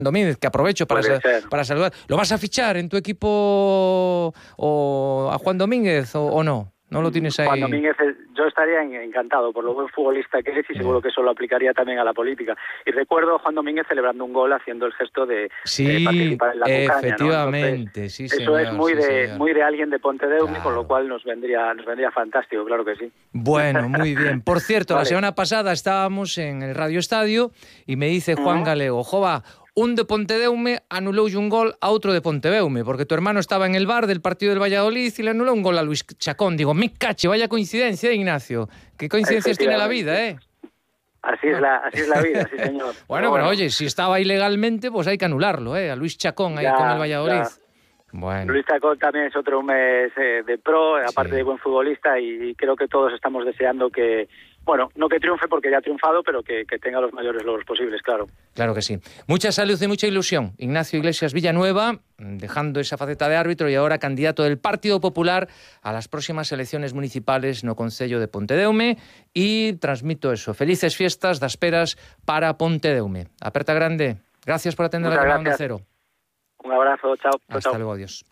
Domínguez, que aprovecho para saludar. ¿Lo vas a fichar en tu equipo o a Juan Domínguez o no? ¿No lo tienes ahí? Juan Domínguez, yo estaría encantado por lo buen futbolista que es y seguro que eso lo aplicaría también a la política. Y recuerdo a Juan Domínguez celebrando un gol haciendo el gesto de participar en la cucaña, efectivamente, ¿no? Entonces, sí, eso señor, es muy de alguien de Pontedeume, claro. Con lo cual nos vendría fantástico, claro que sí. Bueno, muy bien. Por cierto, vale. La semana pasada estábamos en el Radio Estadio y me dice Juan Galego, jova, un de Pontedeume anuloulle un gol a outro de Pontedeume, porque tu hermano estaba en el bar del partido del Valladolid y le anuló un gol a Luis Chacón. Digo, me cache, vaya coincidencia, Ignacio. ¿Qué coincidencias tiene la vida, eh? Así es la vida, sí, señor. Bueno, pero oye, si estaba ilegalmente, pues hay que anularlo, a Luis Chacón ahí con el Valladolid. Ya. Bueno. Luis Chacón también es otro mes de pro, aparte de buen futbolista, y creo que todos estamos deseando que, bueno, no que triunfe porque ya ha triunfado, pero que tenga los mayores logros posibles, claro. Claro que sí. Mucha salud y mucha ilusión. Ignacio Iglesias Villanueva, dejando esa faceta de árbitro y ahora candidato del Partido Popular a las próximas elecciones municipales no Concello de Pontedeume, y transmito eso. Felices fiestas das Peras para Pontedeume. Aperta grande. Gracias por atender a la Onda Cero. Un abrazo, chao. Hasta luego, adiós.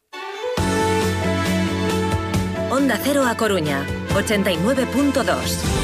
Onda Cero A Coruña, 89.2.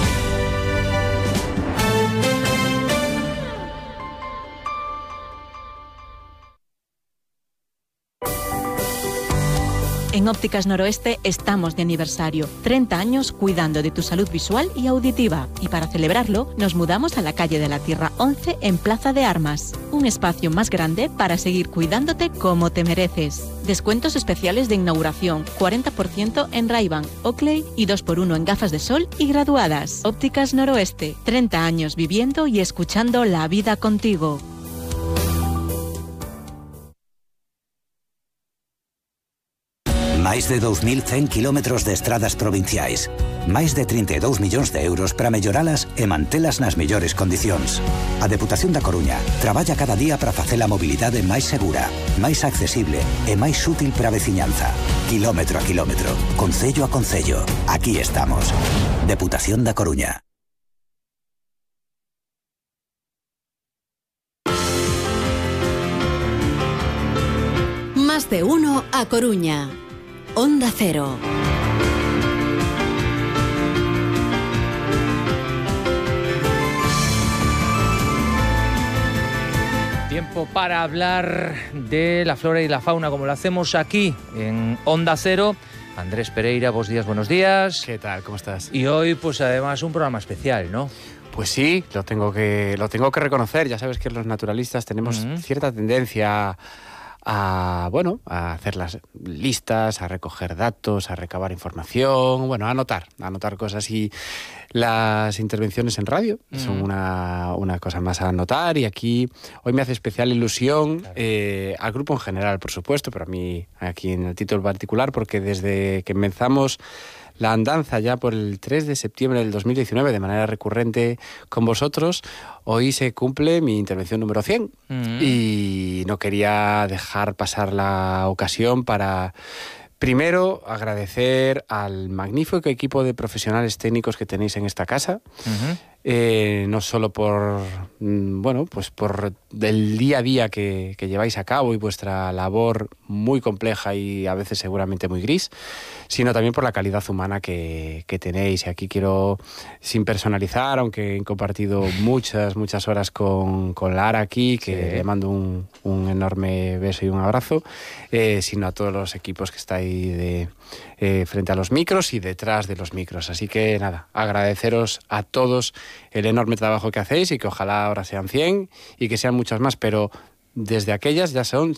En Ópticas Noroeste estamos de aniversario. 30 años cuidando de tu salud visual y auditiva. Y para celebrarlo, nos mudamos a la calle de la Tierra 11 en Plaza de Armas. Un espacio más grande para seguir cuidándote como te mereces. Descuentos especiales de inauguración, 40% en Ray-Ban, Oakley y 2x1 en gafas de sol y graduadas. Ópticas Noroeste, 30 años viviendo y escuchando la vida contigo. Máis de 2.100 kilómetros de estradas provinciais. Máis de 32 millóns de euros para melloralas e mantelas nas mellores condicións. A Deputación da Coruña traballa cada día para facer a mobilidade máis segura, máis accesible e máis útil para a veciñanza. Kilómetro a kilómetro, concello a concello. Aquí estamos. Deputación da Coruña. Más de uno a Coruña. Onda Cero. Tiempo para hablar de la flora y la fauna, como lo hacemos aquí en Onda Cero. Andrés Pereira, buenos días, buenos días. ¿Qué tal? ¿Cómo estás? Y hoy, pues además, un programa especial, ¿no? Pues sí, lo tengo que reconocer. Ya sabes que los naturalistas tenemos cierta tendencia a hacer las listas, a recoger datos, a recabar información, a anotar cosas, y las intervenciones en radio son una cosa más a anotar, y aquí hoy me hace especial ilusión, al grupo en general, por supuesto, pero a mí aquí en el título particular, porque desde que comenzamos la andanza ya por el 3 de septiembre del 2019 de manera recurrente con vosotros, hoy se cumple mi intervención número 100 y no quería dejar pasar la ocasión para primero agradecer al magnífico equipo de profesionales técnicos que tenéis en esta casa, no solo por el día a día que lleváis a cabo y vuestra labor muy compleja y a veces seguramente muy gris, sino también por la calidad humana que tenéis. Y aquí quiero, sin personalizar, aunque he compartido muchas horas con Lara aquí, que le mando un enorme beso y un abrazo, sino a todos los equipos que estáis frente a los micros y detrás de los micros. Así que nada, agradeceros a todos el enorme trabajo que hacéis, y que ojalá ahora sean 100 y que sean muchas más, pero desde aquellas ya son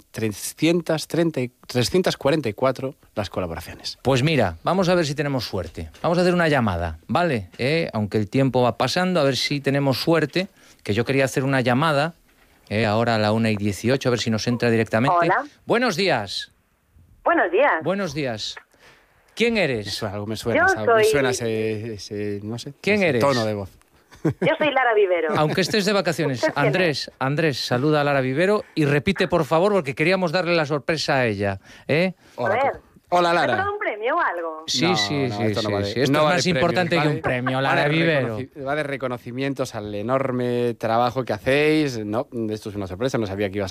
344 las colaboraciones. Pues mira, vamos a ver si tenemos suerte. Vamos a hacer una llamada, ¿vale? Aunque el tiempo va pasando, a ver si tenemos suerte, que yo quería hacer una llamada, ahora a la 1:18, a ver si nos entra directamente. Hola. Buenos días. Buenos días. Buenos días. ¿Quién eres? Eso, algo me suena, Yo me suena ese no sé, ¿quién ese eres? Tono de voz. Yo soy Lara Vivero. Aunque estés de vacaciones, ¿Usted quién Andrés, saluda a Lara Vivero y repite, por favor, porque queríamos darle la sorpresa a ella. Hola, ¿Te Lara. dado un premio o algo? Sí. Esto no vale. Esto es No vale más importante premios, que un premio, Lara Vivero. Va de reconocimientos al enorme trabajo que hacéis. No, esto es una sorpresa, no sabía que ibas